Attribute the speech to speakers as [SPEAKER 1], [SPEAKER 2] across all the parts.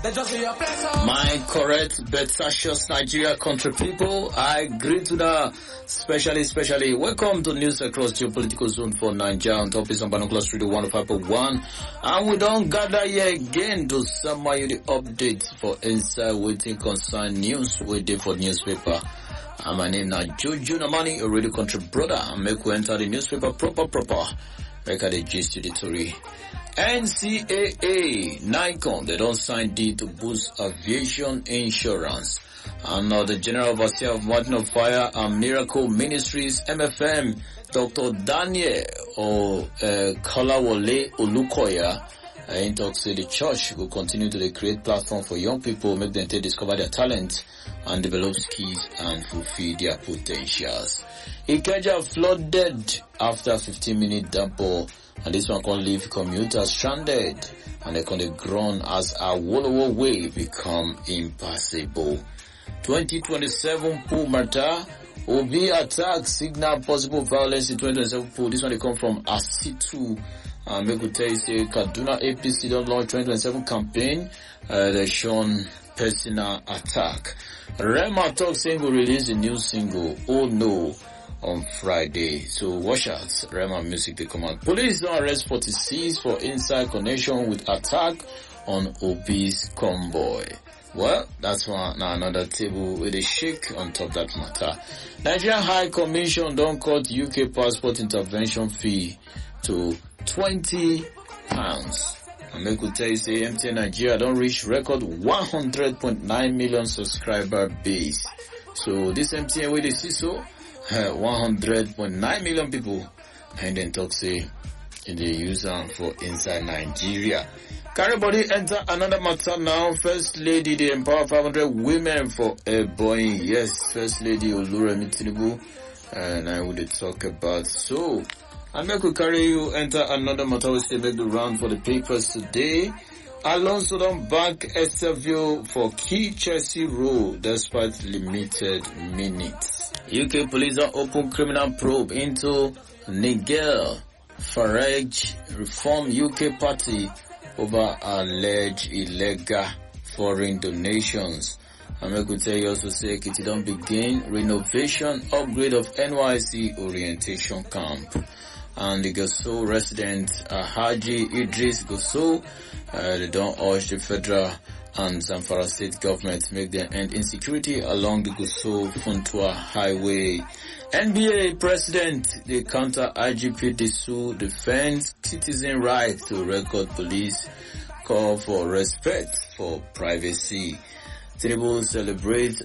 [SPEAKER 1] My correct Betsatious Nigeria country people, I greet to the especially welcome to news across geopolitical zone for Nigeria on top is on Binoculars Radio 105.1, and we don't gather here again to summary the updates for inside waiting concern news waiting for newspaper. And my name is Jojo Namani, a radio country brother, and make we enter the newspaper proper. Make the gist to the story. NCAA, Nikon, they don't sign deal to boost aviation insurance. And the General Overseer of Mountain of Fire and Miracle Ministries, MFM, Dr. Daniel Kolawole Olukoya, in talk say the church will continue to create platform for young people, make them discover their talent and develop skills and fulfill their potentials. Ikeja flooded after 15-minute downpour, and this one can leave commuters stranded, and they can groan as a Wolowo way become impassable. 2027 pool matter, Obi attack signal possible violence in 2027 pool. This one they come from Asitu. And we could tell you say Kaduna APC don't launch 2027 campaign. They shown personal attack. Rema talk saying will release a new single, Oh No, on Friday. So watch out, Rema Music they come out. Police don't arrest 46 for inside connection with attack on Obi's convoy. Well, that's one now another table with a shake on top that matter. Nigerian High Commission don't cut UK passport intervention fee to £20. And we could tell you say MTN Nigeria don't reach record 100.9 million subscriber base. So this MTN way they see so 100.9 million people, and then talk say they use them for inside Nigeria. Caribody enter another matter now. First Lady, they empower 500 women for a Boeing. Yes, First Lady Oluremi Tinubu, and I would talk about so. And I could carry you enter another matter. We still make the round for the papers today. Alonso don't back Estevio for key Chelsea role despite limited minutes. UK police don't open criminal probe into Nigel Farage Reform UK Party over alleged illegal foreign donations. And I could tell you also say it don't begin renovation upgrade of NYC orientation camp. And the Gusau resident Haji Idris Gusau, they don't urge the federal and Zamfara state government to make their end insecurity along the Gusau Funtua highway. NBA president, they counter IGP Disu defends citizen right to record police, call for respect for privacy. Tinubu celebrates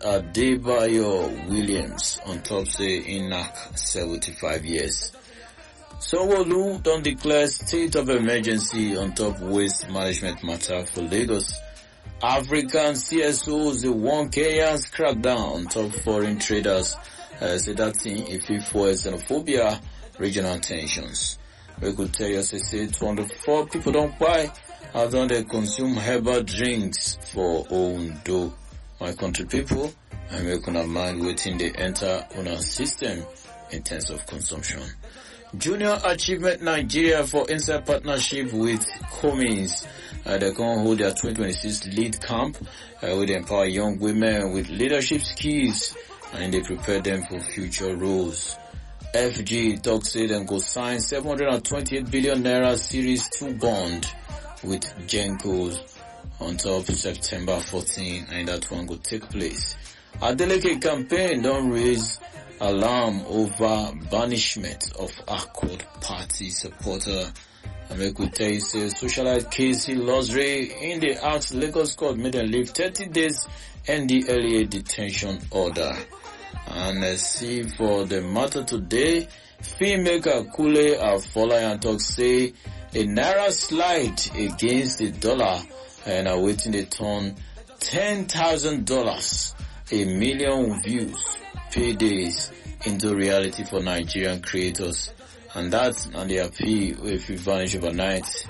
[SPEAKER 1] Adebayo Williams on top say Inak 75 years. Sanwo-Olu don't declare state of emergency on top waste management matter for Lagos. African CSOs, the one Kenya's crackdown on top foreign traders. Say that thing if it for xenophobia, regional tensions. We could tell you, say 204 people don't buy, how don't they consume herbal drinks for Ondo. My country people, and we can mind waiting they enter on our system in terms of consumption. Junior Achievement Nigeria for inside partnership with Cummins. They can hold their 2026 lead camp where they empower young women with leadership skills and they prepare them for future roles. FG talk say them go sign 728 billion naira series 2 bond with Genco on top of September 14, and that one will take place. Adeleke campaign don't raise alarm over banishment of Accord Party supporter. And we could tell you say socialite Casey Losray in the Act Lagos court made them leave 30 days NDLEA detention order. And let's see for the matter today, filmmaker Kule Afolayan talk say a naira slide against the dollar and awaiting the turn $10,000, a million views, paydays into reality for Nigerian creators. And that's on the appeal if you vanish overnight.